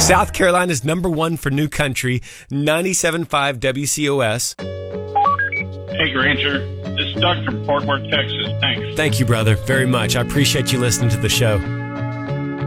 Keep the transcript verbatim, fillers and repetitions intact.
South Carolina's number one for new country, ninety-seven point five W C O S. Hey, Granger. This is Doug from Fort Worth, Texas. Thanks. Thank you, brother, very much. I appreciate you listening to the show.